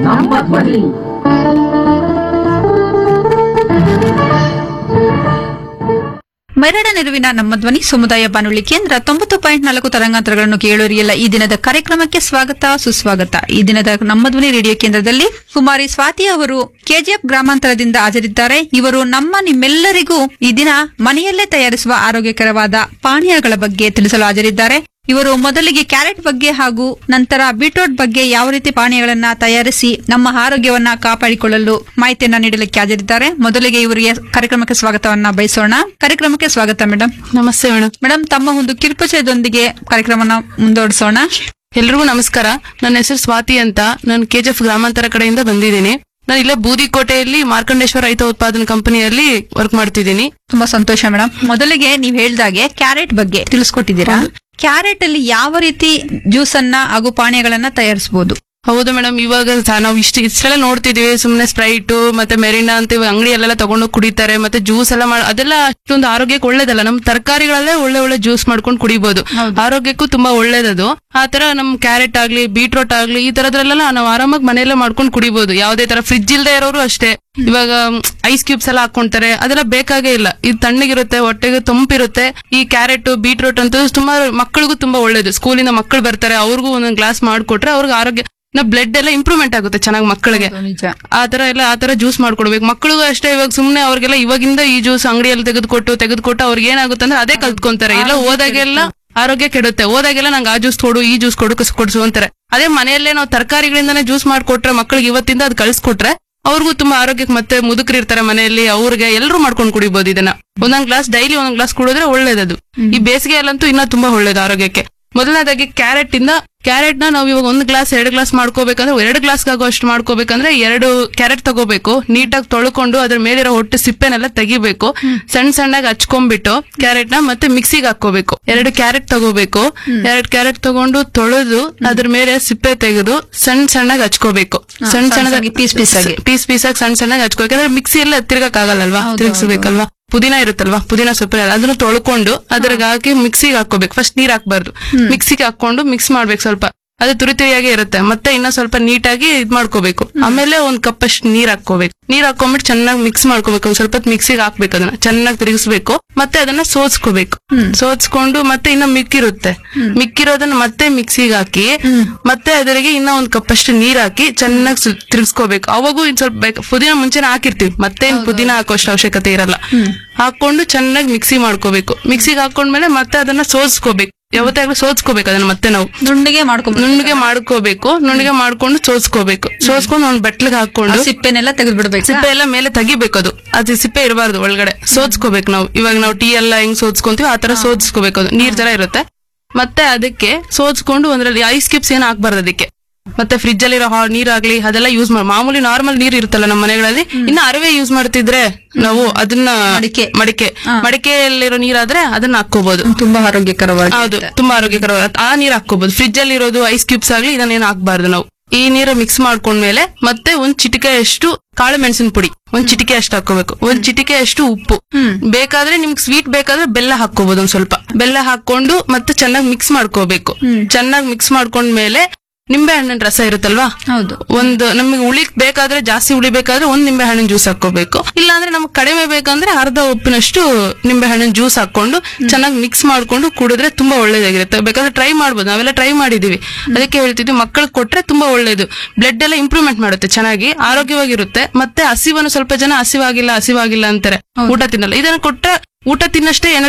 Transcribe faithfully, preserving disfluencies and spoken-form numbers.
ನಮ್ಮ ಧ್ವನಿ. ಮರಡ ನೆರವಿನ ನಮ್ಮ ಧ್ವನಿ ಸಮುದಾಯ ಬಾನುಲಿ ಕೇಂದ್ರ ತೊಂಬತ್ತು ಪಾಯಿಂಟ್ ನಾಲ್ಕು ತರಂಗಾಂತರಗಳನ್ನು ಕೇಳೋರಿಯಲ್ಲ. ಈ ದಿನದ ಕಾರ್ಯಕ್ರಮಕ್ಕೆ ಸ್ವಾಗತ ಸುಸ್ವಾಗತ. ಈ ದಿನದ ನಮ್ಮ ಧ್ವನಿ ರೇಡಿಯೋ ಕೇಂದ್ರದಲ್ಲಿ ಕುಮಾರಿ ಸ್ವಾತಿ ಅವರು ಕೆಜಿಎಫ್ ಗ್ರಾಮಾಂತರದಿಂದ ಹಾಜರಿದ್ದಾರೆ. ಇವರು ನಮ್ಮ ನಿಮ್ಮೆಲ್ಲರಿಗೂ ಈ ದಿನ ಮನೆಯಲ್ಲೇ ತಯಾರಿಸುವ ಆರೋಗ್ಯಕರವಾದ ಪಾನೀಯಗಳ ಬಗ್ಗೆ ತಿಳಿಸಲು ಹಾಜರಿದ್ದಾರೆ. ಇವರು ಮೊದಲಿಗೆ ಕ್ಯಾರೆಟ್ ಬಗ್ಗೆ ಹಾಗೂ ನಂತರ ಬೀಟ್ರೂಟ್ ಬಗ್ಗೆ ಯಾವ ರೀತಿ ಪಾನೀಯಗಳನ್ನ ತಯಾರಿಸಿ ನಮ್ಮ ಆರೋಗ್ಯವನ್ನ ಕಾಪಾಡಿಕೊಳ್ಳಲು ಮಾಹಿತಿಯನ್ನ ನೀಡಲಿಕ್ಕೆ ಹಾಜರಿದ್ದಾರೆ. ಮೊದಲಿಗೆ ಇವರಿಗೆ ಕಾರ್ಯಕ್ರಮಕ್ಕೆ ಸ್ವಾಗತವನ್ನ ಬಯಸೋಣ. ಕಾರ್ಯಕ್ರಮಕ್ಕೆ ಸ್ವಾಗತ ಮೇಡಮ್. ನಮಸ್ತೆ ಮೇಡಮ್. ಮೇಡಮ್, ತಮ್ಮ ಒಂದು ಕಿರುಪರಿಚಯದೊಂದಿಗೆ ಕಾರ್ಯಕ್ರಮನ ಮುಂದುವರಿಸೋಣ. ಎಲ್ರಿಗೂ ನಮಸ್ಕಾರ. ನನ್ನ ಹೆಸರು ಸ್ವಾತಿ ಅಂತ. ನಾನು ಕೆಜಿಎಫ್ ಗ್ರಾಮಾಂತರ ಕಡೆಯಿಂದ ಬಂದಿದ್ದೀನಿ. ನಾನು ಇಲ್ಲೇ ಬೂದಿಕೋಟೆಯಲ್ಲಿ ಮಾರ್ಕಂಡೇಶ್ವರ ರೈತ ಉತ್ಪಾದನಾ ಕಂಪನಿಯಲ್ಲಿ ವರ್ಕ್ ಮಾಡ್ತಿದ್ದೀನಿ. ತುಂಬಾ ಸಂತೋಷ ಮೇಡಮ್. ಮೊದಲಿಗೆ ನೀವ್ ಹೇಳ್ದಾಗೆ ಕ್ಯಾರೆಟ್ ಬಗ್ಗೆ ತಿಳಿಸ್ಕೊಟ್ಟಿದ್ದೀರಾ. ಕ್ಯಾರೆಟ್ ಅಲ್ಲಿ ಯಾವ ರೀತಿ ಜ್ಯೂಸ್ ಅನ್ನ ಹಾಗೂ ಪಾನೀಯಗಳನ್ನ ತಯಾರಿಸಬಹುದು? ಹೌದು ಮೇಡಮ್. ಇವಾಗ ನಾವು ಇಷ್ಟ ಇಷ್ಟೆಲ್ಲ ನೋಡ್ತಿದೀವಿ. ಸುಮ್ನೆ ಸ್ಪ್ರೈಟ್ ಮತ್ತೆ ಮೆರಿನಾ ಅಂತ ಅಂಗಡಿ ಎಲ್ಲ ತಗೊಂಡು ಕುಡಿತಾರೆ. ಮತ್ತೆ ಜ್ಯೂಸ್ ಎಲ್ಲ ಮಾಡಿ ಅದೆಲ್ಲ ಅಷ್ಟೊಂದು ಆರೋಗ್ಯಕ್ಕೆ ಒಳ್ಳೇದಲ್ಲ. ನಮ್ ತರಕಾರಿಗಳಲ್ಲೇ ಒಳ್ಳೆ ಒಳ್ಳೆ ಜ್ಯೂಸ್ ಮಾಡ್ಕೊಂಡು ಕುಡಿಬಹುದು. ಆರೋಗ್ಯಕ್ಕೂ ತುಂಬಾ ಒಳ್ಳೇದದು. ಆತರ ನಮ್ ಕ್ಯಾರೆಟ್ ಆಗ್ಲಿ ಬೀಟ್ರೂಟ್ ಆಗ್ಲಿ ಈ ತರದ್ರೆಲ್ಲ ನಾವು ಆರಾಮಾಗಿ ಮನೆಯಲ್ಲೇ ಮಾಡ್ಕೊಂಡು ಕುಡಿಬಹುದು. ಯಾವ್ದೇ ತರ ಫ್ರಿಜ್ ಇಲ್ದೇ ಇರೋರು ಅಷ್ಟೇ. ಇವಾಗ ಐಸ್ ಕ್ಯೂಬ್ಸ್ ಎಲ್ಲ ಹಾಕೊಂತಾರೆ, ಅದೆಲ್ಲ ಬೇಕಾಗೇ ಇಲ್ಲ. ಇದು ತಣ್ಣಗಿರುತ್ತೆ, ಹೊಟ್ಟೆಗೆ ತಂಪಿರುತ್ತೆ. ಈ ಕ್ಯಾರೆಟ್ ಬೀಟ್ರೂಟ್ ಅಂತ ತುಂಬಾ ಮಕ್ಕಳಿಗೂ ತುಂಬಾ ಒಳ್ಳೇದು. ಸ್ಕೂಲಿಂದ ಮಕ್ಕಳು ಬರ್ತಾರೆ, ಅವ್ರಿಗೂ ಒಂದೊಂದು ಗ್ಲಾಸ್ ಮಾಡ್ಕೊಟ್ರೆ ಅವ್ರಿಗೆ ಆರೋಗ್ಯ ನಾ ಬ್ಲಡ್ ಎಲ್ಲ ಇಂಪ್ರೂವ್ಮೆಂಟ್ ಆಗುತ್ತೆ ಚೆನ್ನಾಗಿ ಮಕ್ಕಳಿಗೆ. ಆತರ ಎಲ್ಲ ಆತರ ಜ್ಯೂಸ್ ಮಾಡ್ಕೊಡ್ಬೇಕು ಮಕ್ಕಳಿಗೂ ಅಷ್ಟೇ. ಇವಾಗ ಸುಮ್ನೆ ಅವ್ರಿಗೆಲ್ಲ ಇವಾಗಿಂದ ಈ ಜ್ಯೂಸ್ ಅಂಗಡಿಯಲ್ಲಿ ತೆಗೆದುಕೊಟ್ಟು ತೆಗೆದುಕೊಟ್ಟು ಅವ್ರಿಗೆ ಏನಾಗುತ್ತೆ ಅಂದ್ರೆ ಅದೇ ಕಲ್ತ್ಕೊಂತಾರೆ. ಎಲ್ಲ ಓದಾಗೆಲ್ಲ ಆರೋಗ್ಯ ಕೆಡುತ್ತೆ. ಓದಾಗೆಲ್ಲ ನಂಗೆ ಆ ಜ್ಯೂಸ್ ಕೊಡು ಈ ಜ್ಯೂಸ್ ಕೊಡು ಕೊಡ್ಸು ಅಂತಾರೆ. ಅದೇ ಮನೆಯಲ್ಲೇ ನಾವು ತರಕಾರಿಗಳಿಂದಾನೇ ಜ್ಯೂಸ್ ಮಾಡ್ಕೊಟ್ರೆ ಮಕ್ಕಳಿಗೆ ಇವತ್ತಿಂದ ಅದು ಕಳ್ಸಿಕೊಟ್ರೆ ಅವ್ರಿಗೂ ತುಂಬಾ ಆರೋಗ್ಯಕ್ಕೆ ಮತ್ತೆ ಮುದುಕರು ಇರ್ತಾರೆ ಮನೆಯಲ್ಲಿ, ಅವ್ರಿಗೆ ಎಲ್ಲರೂ ಮಾಡ್ಕೊಂಡು ಕುಡಿಬಹುದು. ಇದನ್ನ ಒಂದೊಂದ್ ಗ್ಲಾಸ್ ಡೈಲಿ ಒಂದೊಂದ್ ಗ್ಲಾಸ್ ಕುಡಿದ್ರೆ ಒಳ್ಳೇದದು. ಈ ಬೇಸಿಗೆಯಲ್ಲಂತೂ ಇನ್ನ ತುಂಬಾ ಒಳ್ಳೇದು ಆರೋಗ್ಯಕ್ಕೆ. ಮೊದಲನೇದಾಗಿ ಕ್ಯಾರೆಟ್ ಇಂದ ಕ್ಯಾರೆಟ್ ನ ನಾವು ಇವಾಗ ಒಂದ್ ಗ್ಲಾಸ್ ಎರಡು ಗ್ಲಾಸ್ ಮಾಡ್ಕೋಬೇಕಂದ್ರೆ ಎರಡು ಗ್ಲಾಸ್ ಆಗೋ ಅಷ್ಟು ಮಾಡ್ಕೋಬೇಕಂದ್ರೆ ಎರಡು ಕ್ಯಾರೆಟ್ ತಗೋಬೇಕು. ನೀಟಾಗಿ ತೊಳ್ಕೊಂಡು ಅದ್ರ ಮೇಲಿರೋ ಹೊಟ್ಟು ಸಿಪ್ಪೆನೆಲ್ಲ ತೆಗಿಬೇಕು. ಸಣ್ಣ ಸಣ್ಣಾಗಿ ಹಚ್ಕೊಂಡ್ಬಿಟ್ಟು ಕ್ಯಾರೆಟ್ ನ ಮತ್ತೆ ಮಿಕ್ಸಿಗೆ ಹಾಕೋಬೇಕು. ಎರಡು ಕ್ಯಾರೆಟ್ ತಗೋಬೇಕು. ಎರಡು ಕ್ಯಾರೆಟ್ ತಗೊಂಡು ತೊಳೆದು ಅದ್ರ ಮೇಲೆ ಸಿಪ್ಪೆ ತೆಗೆದು ಸಣ್ಣ ಸಣ್ಣಾಗಿ ಹಚ್ಕೋಬೇಕು. ಸಣ್ಣ ಸಣ್ಣದಾಗಿ ಪೀಸ್ ಪೀಸ್ ಆಗಿ ಪೀಸ್ ಪೀಸ್ ಆಗಿ ಸಣ್ಣ ಸಣ್ಣಾಗಿ ಹಚ್ಕೋಬೇಕು. ಯಾಕಂದ್ರೆ ಮಿಕ್ಸಿ ಎಲ್ಲ ತಿರ್ಗಕ್ ಆಗಲ್ಲಲ್ವಾ, ತಿರ್ಗಿಸ್ಬೇಕಲ್ವಾ. ಪುದೀನ ಇರುತ್ತಲ್ವಾ, ಪುದೀನ ಸೊಪ್ಪು ಅದನ್ನ ತೊಳ್ಕೊಂಡು ಅದ್ರಾಗ ಹಾಕಿ ಮಿಕ್ಸಿಗೆ ಹಾಕೋಬೇಕು. ಫಸ್ಟ್ ನೀರ್ ಹಾಕ್ಬಾರ್ದು, ಮಿಕ್ಸಿಗೆ ಹಾಕೊಂಡು ಮಿಕ್ಸ್ ಮಾಡ್ಬೇಕು. ಸ್ವಲ್ಪ ಅದು ತುರಿ ತುರಿಯಾಗಿ ಇರುತ್ತೆ. ಮತ್ತೆ ಇನ್ನ ಸ್ವಲ್ಪ ನೀಟಾಗಿ ಇದ್ ಮಾಡ್ಕೋಬೇಕು. ಆಮೇಲೆ ಒಂದ್ ಕಪ್ ಅಷ್ಟು ನೀರ್ ಹಾಕೋಬೇಕು. ನೀರ್ ಹಾಕೊಂಡ್ಬಿಟ್ಟು ಚೆನ್ನಾಗಿ ಮಿಕ್ಸ್ ಮಾಡ್ಕೋಬೇಕು. ಒಂದ್ ಸ್ವಲ್ಪ ಮಿಕ್ಸಿಗೆ ಹಾಕ್ಬೇಕು. ಅದನ್ನ ಚೆನ್ನಾಗಿ ತಿರುಗಿಸ್ಬೇಕು. ಮತ್ತೆ ಅದನ್ನ ಸೋಸ್ಕೋಬೇಕು. ಸೋಸ್ಕೊಂಡು ಮತ್ತೆ ಇನ್ನ ಮಿಕ್ಕಿರುತ್ತೆ, ಮಿಕ್ಕಿರೋದನ್ನ ಮತ್ತೆ ಮಿಕ್ಸಿಗೆ ಹಾಕಿ ಮತ್ತೆ ಅದರಿಗೆ ಇನ್ನ ಒಂದ್ ಕಪ್ ಅಷ್ಟು ನೀರ್ ಹಾಕಿ ಚೆನ್ನಾಗಿ ತಿರ್ಗಿಸ್ಕೋಬೇಕು. ಅವಾಗೂ ಇನ್ ಸ್ವಲ್ಪ ಪುದೀನ ಮುಂಚೆನೆ ಹಾಕಿರ್ತೀವಿ, ಮತ್ತೆ ಪುದೀನ ಹಾಕೋಷ್ಟು ಅವಶ್ಯಕತೆ ಇರಲ್ಲ. ಹಾಕೊಂಡು ಚೆನ್ನಾಗಿ ಮಿಕ್ಸಿ ಮಾಡ್ಕೋಬೇಕು. ಮಿಕ್ಸಿಗೆ ಹಾಕೊಂಡ್ಮೇಲೆ ಮತ್ತೆ ಅದನ್ನ ಸೋಸ್ಕೋಬೇಕು. ಯಾವತ್ತಾಗ್ಲೂ ಸೋಸ್ಕೋಬೇಕು ಅದನ್ನ. ಮತ್ತೆ ನಾವು ನುಣ್ಣಗೆ ಮಾಡ್ಕೊ ನುಣ್ಣಗೆ ಮಾಡ್ಕೋಬೇಕು. ನುಣ್ಣಗೆ ಮಾಡ್ಕೊಂಡು ಸೋಸ್ಕೋಬೇಕು. ಸೋಸ್ಕೊಂಡು ಒಂದ್ ಬಟ್ಲಿಗೆ ಹಾಕೊಂಡು ಸಿಪ್ಪೆನೆಲ್ಲ ತೆಗೆದ್ಬಿಡ್ಬೇಕು. ಸಿಪ್ಪೆ ಎಲ್ಲ ಮೇಲೆ ತೆಗಿಬೇಕು. ಅದು ಅದು ಸಿಪ್ಪೆ ಇರಬಾರ್ದು ಒಳಗಡೆ. ಸೋಸ್ಕೋಬೇಕು ನಾವು. ಇವಾಗ ನಾವು ಟೀ ಎಲ್ಲ ಹೆಂಗ್ ಸೋಸ್ಕೊಂತೀವಿ ಆತರ ಸೋಸ್ಕೋಬೇಕು. ಅದು ನೀರ್ ತರ ಇರುತ್ತೆ. ಮತ್ತೆ ಅದಕ್ಕೆ ಸೋಸ್ಕೊಂಡು ಒಂದ್ರಲ್ಲಿ ಐಸ್ ಕ್ಯೂಬ್ಸ್ ಏನ್ ಹಾಕ್ಬಾರ್ದು ಅದಕ್ಕೆ. ಮತ್ತೆ ಫ್ರಿಜ್ ಅಲ್ಲಿ ನೀರಾಗ್ಲಿ ಅದೆಲ್ಲ ಯೂಸ್ ಮಾಡಿ ಮಾಮೂಲಿ ನಾರ್ಮಲ್ ನೀರ್ ಇರುತ್ತಲ್ಲ ನಮ್ಮ ಮನೆಗಳಲ್ಲಿ. ಇನ್ನು ಅರವೆ ಯೂಸ್ ಮಾಡ್ತಿದ್ರೆ ನಾವು ಅದನ್ನ ಮಡಿಕೆ ಮಡಿಕೆ ಮಡಿಕೆಯಲ್ಲಿರೋ ನೀರಾದ್ರೆ ಅದನ್ನ ಹಾಕೋಬಹುದು. ತುಂಬಾ ಆರೋಗ್ಯಕರವಾಗಿ. ಹೌದು, ತುಂಬಾ ಆರೋಗ್ಯಕರವಾಗಿ ಆ ನೀರ್ ಹಾಕೋಬಹುದು. ಫ್ರಿಜ್ ಅಲ್ಲಿ ಇರೋದು ಐಸ್ ಕ್ಯೂಬ್ಸ್ ಆಗ್ಲಿ ಇದನ್ನೇನು ಹಾಕ್ಬಾರ್ದು ನಾವು. ಈ ನೀರು ಮಿಕ್ಸ್ ಮಾಡ್ಕೊಂಡ್ಮೇಲೆ ಮತ್ತೆ ಒಂದ್ ಚಿಟಿಕೆ ಅಷ್ಟು ಕಾಳು ಮೆಣಸಿನ ಪುಡಿ ಒಂದ್ ಚಿಟಿಕೆ ಅಷ್ಟು ಹಾಕೋಬೇಕು. ಒಂದ್ ಚಿಟಿಕೆ ಅಷ್ಟು ಉಪ್ಪು. ಬೇಕಾದ್ರೆ ನಿಮ್ಗೆ ಸ್ವೀಟ್ ಬೇಕಾದ್ರೆ ಬೆಲ್ಲ ಹಾಕೋಬಹುದು. ಒಂದ್ ಸ್ವಲ್ಪ ಬೆಲ್ಲ ಹಾಕೊಂಡು ಮತ್ತೆ ಚೆನ್ನಾಗಿ ಮಿಕ್ಸ್ ಮಾಡ್ಕೋಬೇಕು. ಚೆನ್ನಾಗಿ ಮಿಕ್ಸ್ ಮಾಡ್ಕೊಂಡ್ಮೇಲೆ ನಿಂಬೆ ಹಣ್ಣಿನ ರಸ ಇರುತ್ತಲ್ವಾ, ಹೌದು, ಒಂದು ನಮಗೆ ಹುಳಿ ಬೇಕಾದ್ರೆ ಜಾಸ್ತಿ ಹುಳಿ ಬೇಕಾದ್ರೆ ಒಂದ್ ನಿಂಬೆ ಹಣ್ಣಿನ ಜ್ಯೂಸ್ ಹಾಕೋಬೇಕು. ಇಲ್ಲಾಂದ್ರೆ ನಮ್ಗೆ ಕಡಿಮೆ ಬೇಕಂದ್ರೆ ಅರ್ಧ ಉಪ್ಪಿನಷ್ಟು ನಿಂಬೆ ಹಣ್ಣಿನ ಜ್ಯೂಸ್ ಹಾಕೊಂಡು ಚೆನ್ನಾಗಿ ಮಿಕ್ಸ್ ಮಾಡ್ಕೊಂಡು ಕುಡಿದ್ರೆ ತುಂಬಾ ಒಳ್ಳೇದಾಗಿರುತ್ತೆ. ಬೇಕಾದ್ರೆ ಟ್ರೈ ಮಾಡ್ಬೋದು. ನಾವೆಲ್ಲ ಟ್ರೈ ಮಾಡಿದೀವಿ. ಅದಕ್ಕೆ ಹೇಳ್ತಿದ್ವಿ ಮಕ್ಕಳಿಗೆ ಕೊಟ್ರೆ ತುಂಬಾ ಒಳ್ಳೇದು. ಬ್ಲಡ್ ಎಲ್ಲ ಇಂಪ್ರೂವ್ಮೆಂಟ್ ಮಾಡುತ್ತೆ, ಚೆನ್ನಾಗಿ ಆರೋಗ್ಯವಾಗಿರುತ್ತೆ. ಮತ್ತೆ ಹಸಿವನ್ನು ಸ್ವಲ್ಪ ಜನ ಹಸಿವಾಗಿಲ್ಲ ಹಸಿವಾಗಿಲ್ಲ ಅಂತಾರೆ, ಊಟ ತಿನ್ನಲ್ಲ. ಇದನ್ನ ಕೊಟ್ರೆ ಊಟ ತಿನ್ನಷ್ಟೇ